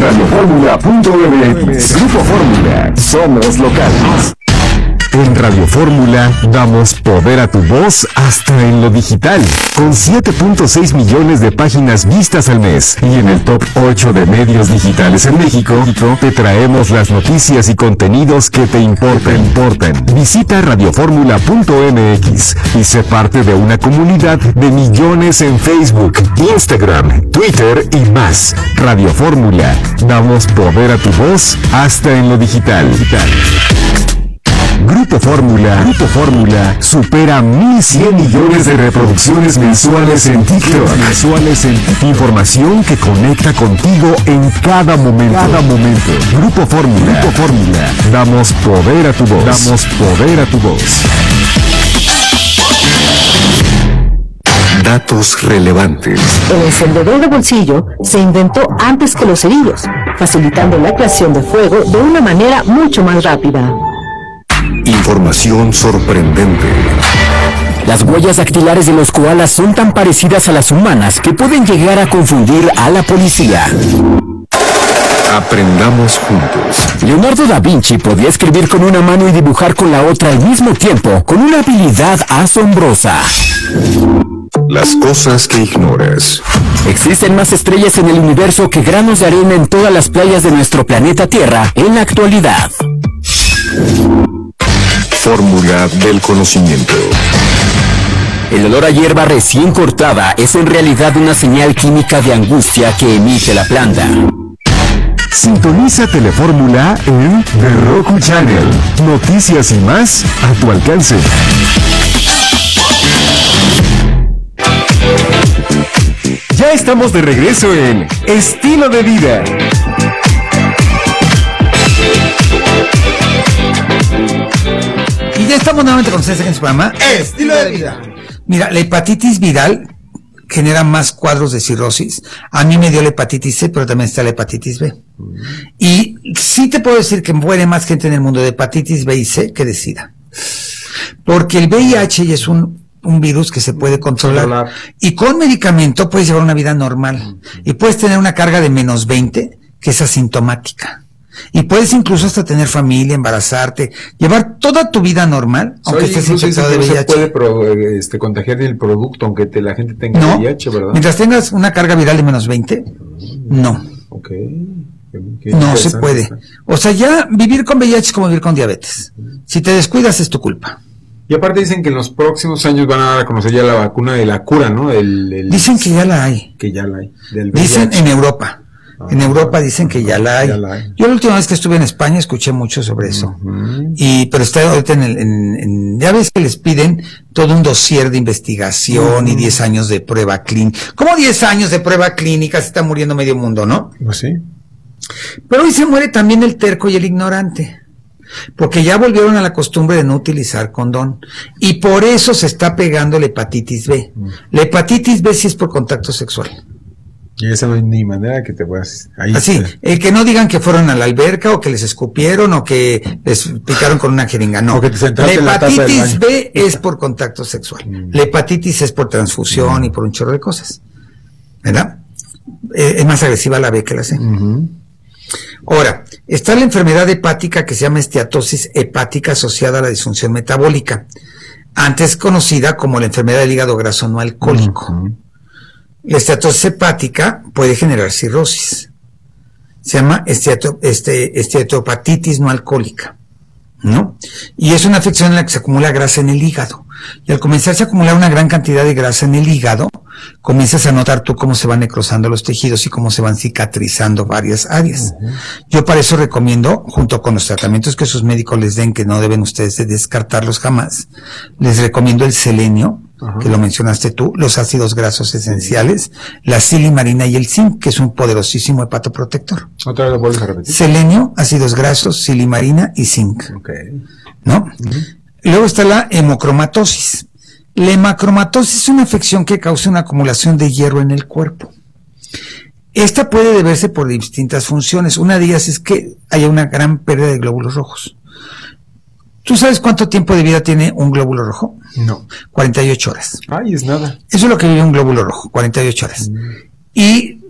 radioformula.mx. Grupo Fórmula, somos locales. En Radio Fórmula damos poder a tu voz hasta en lo digital, con 7.6 millones de páginas vistas al mes. Y en el top 8 de medios digitales en México, te traemos las noticias y contenidos que te importan. Visita radioformula.mx y sé parte de una comunidad de millones en Facebook, Instagram, Twitter y más. Radio Fórmula, damos poder a tu voz hasta en lo digital. Grupo Fórmula supera 1.100 millones de reproducciones mensuales en TikTok. Información que conecta contigo en cada momento. Grupo Fórmula, damos poder a tu voz. Datos relevantes. El encendedor de bolsillo se inventó antes que los cerillos, facilitando la creación de fuego de una manera mucho más rápida. Información sorprendente. Las huellas dactilares de los koalas son tan parecidas a las humanas que pueden llegar a confundir a la policía. Aprendamos juntos. Leonardo da Vinci podía escribir con una mano y dibujar con la otra al mismo tiempo, con una habilidad asombrosa. Las cosas que ignoras. Existen más estrellas en el universo que granos de arena en todas las playas de nuestro planeta Tierra en la actualidad. Fórmula del conocimiento. El olor a hierba recién cortada es en realidad una señal química de angustia que emite la planta. Sintoniza Telefórmula en The Roku Channel. Noticias y más a tu alcance. Ya estamos de regreso en Estilo de Vida. Y ya estamos nuevamente con ustedes en su programa Estilo de Vida. Mira, la hepatitis viral genera más cuadros de cirrosis. A mí me dio la hepatitis C, pero también está la hepatitis B. Y sí te puedo decir que muere más gente en el mundo de hepatitis B y C que de SIDA. Porque el VIH es un virus que se puede controlar. Y con medicamento puedes llevar una vida normal. Y puedes tener una carga de menos 20, que es asintomática. Y puedes incluso hasta tener familia, embarazarte, llevar toda tu vida normal, aunque estés infectado de VIH. Se puede contagiar del producto, aunque la gente tenga VIH, ¿verdad? Mientras tengas una carga viral de menos 20, no. No se puede. O sea, ya vivir con VIH es como vivir con diabetes. Si te descuidas es tu culpa. Y aparte dicen que en los próximos años van a dar a conocer ya la vacuna de la cura, ¿no? Dicen que ya la hay. Dicen en Europa. En Europa dicen que ya la hay. Yo la última vez que estuve en España escuché mucho sobre eso. Pero está ahorita ya ves que les piden todo un dossier de investigación y 10 años de prueba clínica. ¿Cómo 10 años de prueba clínica? Se está muriendo medio mundo, ¿no? Pues sí. Pero hoy se muere también el terco y el ignorante. Porque ya volvieron a la costumbre de no utilizar condón. Y por eso se está pegando la hepatitis B. La hepatitis B sí es por contacto sexual. Y esa no hay ni manera que te puedas... Así, que no digan que fueron a la alberca o que les escupieron o que les picaron con una jeringa, no. La hepatitis B es por contacto sexual. La hepatitis es por transfusión y por un chorro de cosas, ¿verdad? Es más agresiva la B que la C. Ahora, está la enfermedad hepática que se llama esteatosis hepática asociada a la disfunción metabólica, antes conocida como la enfermedad del hígado graso no alcohólico. La esteatosis hepática puede generar cirrosis. Se llama esteatopatitis no alcohólica, ¿no? Y es una afección en la que se acumula grasa en el hígado. Y al comenzarse a acumular una gran cantidad de grasa en el hígado, comienzas a notar tú cómo se van necrosando los tejidos y cómo se van cicatrizando varias áreas. Yo para eso recomiendo, junto con los tratamientos que sus médicos les den, que no deben ustedes de descartarlos jamás, les recomiendo el selenio, que lo mencionaste tú, los ácidos grasos esenciales, la silimarina y el zinc, que es un poderosísimo hepatoprotector. ¿Otra vez lo vuelves a repetir? Selenio, ácidos grasos, silimarina y zinc. ¿No? Luego está la hemocromatosis. La hemocromatosis es una afección que causa una acumulación de hierro en el cuerpo. Esta puede deberse por distintas funciones. Una de ellas es que haya una gran pérdida de glóbulos rojos. ¿Tú sabes cuánto tiempo de vida tiene un glóbulo rojo? No. 48 horas. Ay, es nada. Eso es lo que vive un glóbulo rojo, 48 horas. Y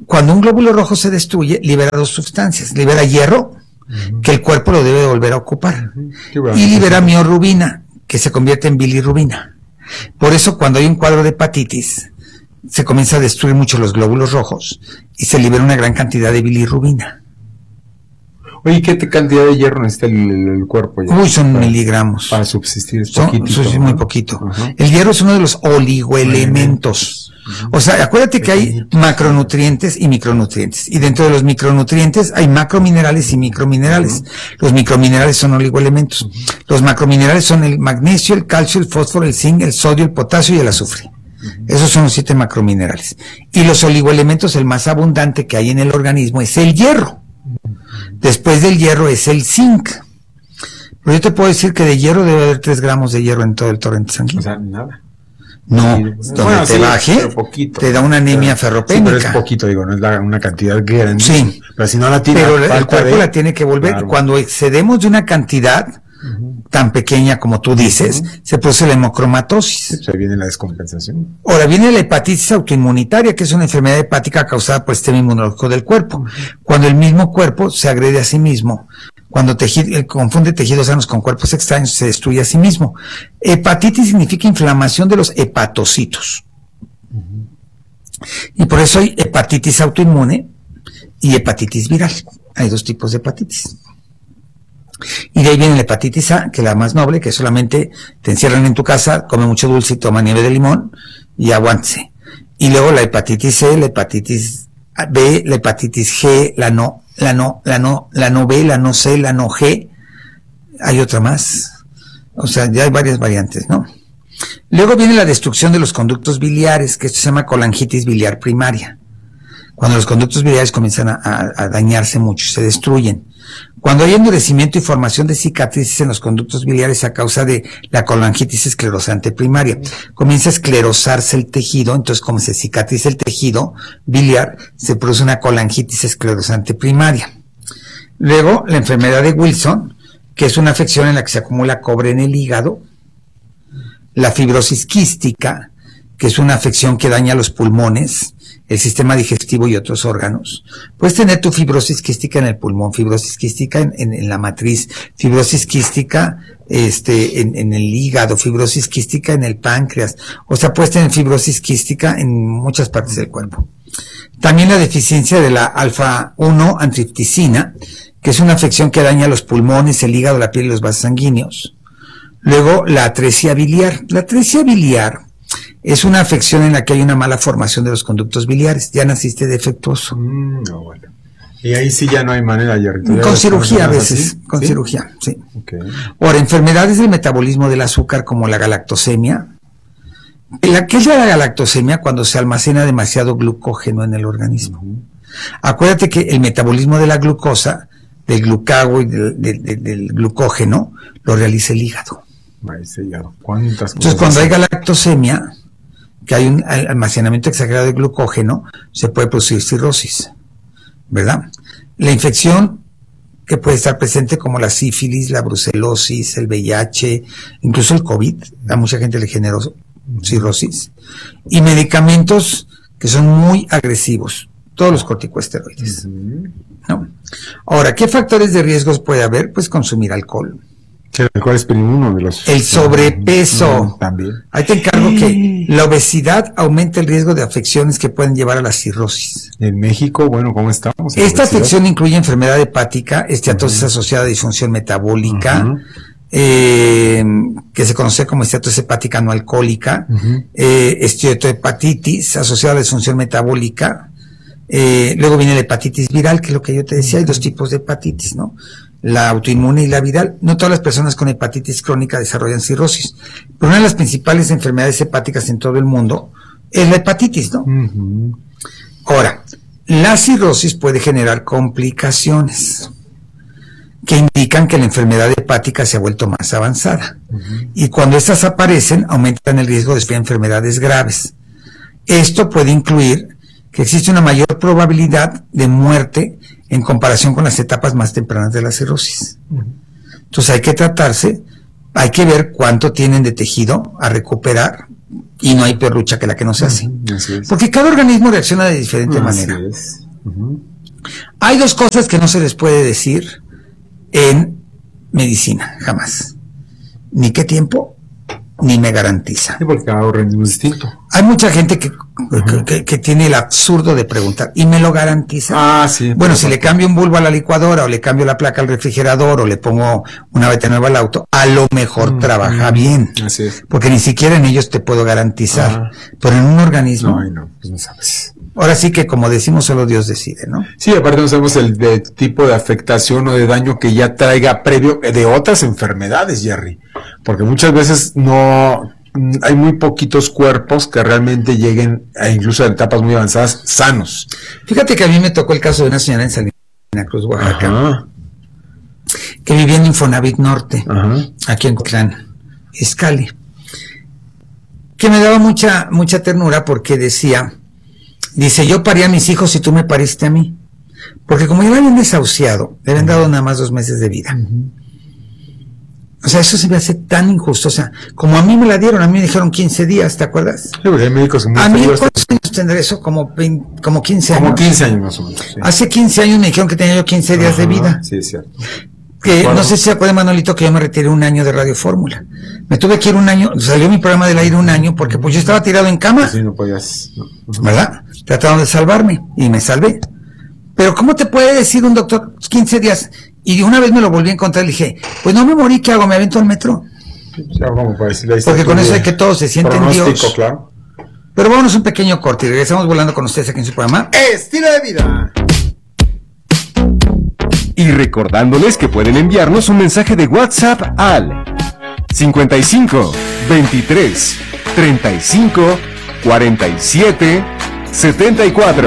cuando un glóbulo rojo se destruye, libera dos sustancias. Libera hierro, que el cuerpo lo debe volver a ocupar. Y libera miorrubina, que se convierte en bilirrubina. Por eso, cuando hay un cuadro de hepatitis, se comienza a destruir mucho los glóbulos rojos y se libera una gran cantidad de bilirrubina. Oye, ¿qué cantidad de hierro necesita el cuerpo? Uy, son miligramos. Para subsistir, es poquito. Es muy poquito. El hierro es uno de los oligoelementos. O sea, acuérdate que hay macronutrientes y micronutrientes. Y dentro de los micronutrientes hay macrominerales y microminerales. Los microminerales son oligoelementos. Los macrominerales son el magnesio, el calcio, el fósforo, el zinc, el sodio, el potasio y el azufre. Esos son los 7 macrominerales. Y los oligoelementos, el más abundante que hay en el organismo es el hierro. Después del hierro es el zinc. Pero yo te puedo decir que de hierro debe haber 3 gramos de hierro en todo el torrente sanguíneo. O sea, nada. No, donde te baje, te da una anemia ferropénica. Sí, pero es poquito, digo, no es una cantidad grande. Sí. Pero si no la tiene, pero el cuerpo la tiene que volver. Claro. Cuando excedemos de una cantidad tan pequeña como tú dices, se produce la hemocromatosis. Sí, ahí viene la descompensación. Ahora viene la hepatitis autoinmunitaria, que es una enfermedad hepática causada por el sistema inmunológico del cuerpo. Cuando el mismo cuerpo se agrede a sí mismo, cuando confunde tejidos sanos con cuerpos extraños, se destruye a sí mismo. Hepatitis significa inflamación de los hepatocitos. Y por eso hay hepatitis autoinmune y hepatitis viral. Hay 2 tipos de hepatitis. Y de ahí viene la hepatitis A, que es la más noble, que solamente te encierran en tu casa, come mucho dulce y toma nieve de limón y aguántese. Y luego la hepatitis C, la hepatitis B, la hepatitis G, la no B, la no C, la no G. Hay otra más. O sea, ya hay varias variantes, ¿no? Luego viene la destrucción de los conductos biliares, que esto se llama colangitis biliar primaria. Cuando los conductos biliares comienzan a dañarse mucho, se destruyen. Cuando hay endurecimiento y formación de cicatrices en los conductos biliares a causa de la colangitis esclerosante primaria, comienza a esclerosarse el tejido, entonces como se cicatriza el tejido biliar, se produce una colangitis esclerosante primaria. Luego, la enfermedad de Wilson, que es una afección en la que se acumula cobre en el hígado. La fibrosis quística, que es una afección que daña los pulmones, el sistema digestivo y otros órganos. Puedes tener tu fibrosis quística en el pulmón, fibrosis quística en la matriz, fibrosis quística en el hígado, fibrosis quística en el páncreas. O sea, puedes tener fibrosis quística en muchas partes del cuerpo. También la deficiencia de la alfa-1 antripticina, que es una afección que daña los pulmones, el hígado, la piel y los vasos sanguíneos. Luego, la atresia biliar. La atresia biliar es una afección en la que hay una mala formación de los conductos biliares. Ya naciste defectuoso. No, bueno. Y ahí sí ya no hay manera, Jerry. Con cirugía a veces, con ¿sí? Cirugía, sí. Okay. Ahora, enfermedades del metabolismo del azúcar como la galactosemia. ¿Qué es la galactosemia? Cuando se almacena demasiado glucógeno en el organismo. Acuérdate que el metabolismo de la glucosa, del glucago y del glucógeno, lo realiza el hígado. ¿Cuántas Entonces, cuando hay galactosemia, que hay un almacenamiento exagerado de glucógeno, se puede producir cirrosis, ¿verdad? La infección que puede estar presente como la sífilis, la brucelosis, el VIH, incluso el COVID, a mucha gente le generó cirrosis. Y medicamentos que son muy agresivos, todos los corticosteroides, ¿no? Ahora, ¿qué factores de riesgos puede haber? Pues consumir alcohol. ¿Cuál es uno de los? El sobrepeso. También. Ahí te encargo que la obesidad aumenta el riesgo de afecciones que pueden llevar a la cirrosis. En México, bueno, ¿cómo estamos? Esta afección incluye enfermedad hepática, esteatosis asociada a disfunción metabólica, que se conoce como esteatosis hepática no alcohólica, esteatohepatitis asociada a la disfunción metabólica. Luego viene la hepatitis viral, que es lo que yo te decía, hay 2 tipos de hepatitis, ¿no? La autoinmune y la viral. No todas las personas con hepatitis crónica desarrollan cirrosis, pero una de las principales enfermedades hepáticas en todo el mundo es la hepatitis, ¿no? Ahora, la cirrosis puede generar complicaciones que indican que la enfermedad hepática se ha vuelto más avanzada. Y cuando estas aparecen, aumentan el riesgo de sufrir enfermedades graves. Esto puede incluir que existe una mayor probabilidad de muerte en comparación con las etapas más tempranas de la cirrosis. Entonces hay que tratarse, hay que ver cuánto tienen de tejido a recuperar, y no hay peor lucha que la que no se hace. Así es. Porque cada organismo reacciona de diferente manera. Así es. Hay dos cosas que no se les puede decir en medicina, jamás. Ni qué tiempo, ni me garantiza. Sí, porque cada organismo es distinto. Hay mucha gente que tiene el absurdo de preguntar, ¿y me lo garantiza? Ah, sí. Bueno, si le cambio un bulbo a la licuadora, o le cambio la placa al refrigerador, o le pongo una veta nueva al auto, a lo mejor trabaja bien. Así es. Porque ni siquiera en ellos te puedo garantizar. Pero en un organismo, No, pues no sabes. ahora sí que como decimos, solo Dios decide, ¿no? Sí, aparte no sabemos el tipo de afectación o de daño que ya traiga previo de otras enfermedades, Jerry. Porque muchas veces hay muy poquitos cuerpos que realmente lleguen a incluso a etapas muy avanzadas sanos. Fíjate que a mí me tocó el caso de una señora en Salina Cruz, Oaxaca, Ajá. que vivía en Infonavit Norte, Ajá. aquí en Clan Izcalli, que me daba mucha ternura porque dice, yo parí a mis hijos y tú me pariste a mí. Porque como ya la habían desahuciado, le habían dado nada más 2 meses de vida. O sea, eso se me hace tan injusto. O sea, como a mí me la dieron, a mí me dijeron 15 días, ¿te acuerdas? Sí, porque hay médicos muy A mí, fríos. ¿cuántos años tendré eso? Como 15 años. Como 15 años más o menos. Sí. Hace 15 años me dijeron que tenía yo 15 días de Ajá, vida. Sí, es cierto. Que Bueno. no sé si se acuerda, Manolito, que yo me retiré 1 año de Radio Fórmula. Me tuve que ir 1 año, salió mi programa del aire 1 año, porque pues yo estaba tirado en cama, Sí, no podías. No. Ajá. ¿verdad? Trataron de salvarme, y me salvé. Pero ¿cómo te puede decir un doctor 15 días? Y una vez me lo volví a encontrar y le dije, pues no me morí, ¿qué hago? ¿Me avento al metro? O sea, como para decirle, ahí está Porque tu con eso hay que todos se sienten pronóstico, Dios. claro. Pero vámonos un pequeño corte y regresamos volando con ustedes aquí en su programa. Estilo de vida. Y recordándoles que pueden enviarnos un mensaje de WhatsApp al 55 23 35 47 74.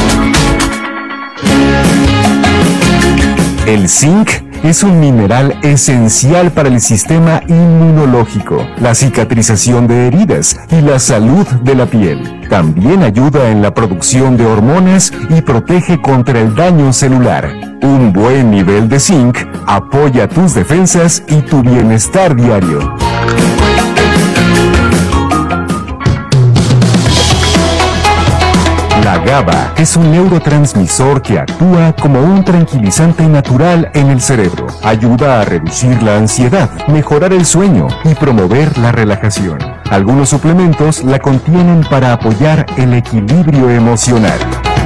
El zinc es un mineral esencial para el sistema inmunológico, la cicatrización de heridas y la salud de la piel. También ayuda en la producción de hormonas y protege contra el daño celular. Un buen nivel de zinc apoya tus defensas y tu bienestar diario. La GABA es un neurotransmisor que actúa como un tranquilizante natural en el cerebro. Ayuda a reducir la ansiedad, mejorar el sueño y promover la relajación. Algunos suplementos la contienen para apoyar el equilibrio emocional.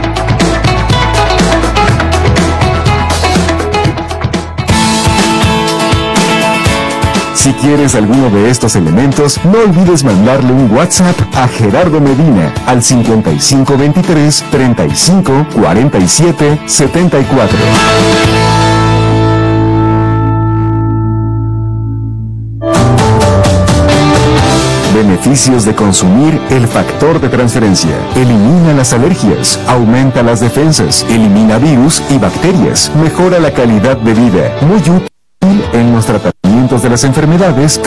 Si quieres alguno de estos elementos, no olvides mandarle un WhatsApp a Gerardo Medina al 5523 35 47 74. Beneficios de consumir el factor de transferencia. Elimina las alergias, aumenta las defensas, elimina virus y bacterias, mejora la calidad de vida. Muy útil en los tratamientos de las enfermedades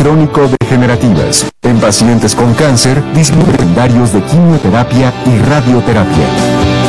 crónico-degenerativas. En pacientes con cáncer, disminuye calendarios de quimioterapia y radioterapia.